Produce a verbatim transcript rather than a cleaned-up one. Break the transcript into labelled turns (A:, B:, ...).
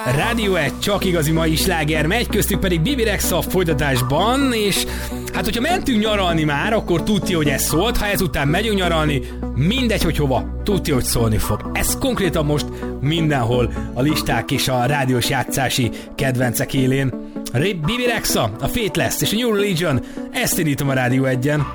A: Rádió egy csak igazi mai sláger megy, köztük pedig Bibi Rexha a folytatásban, és hát hogyha mentünk nyaralni már, akkor tudja, hogy ez szólt, ha ezután megyünk nyaralni, mindegy, hogy hova, tudja, hogy szólni fog. Ez konkrétan most mindenhol a listák és a rádiós játszási kedvencek élén. Bibi Rexha, a Fate lesz, és a New Religion, ezt indítom a Rádió egyen.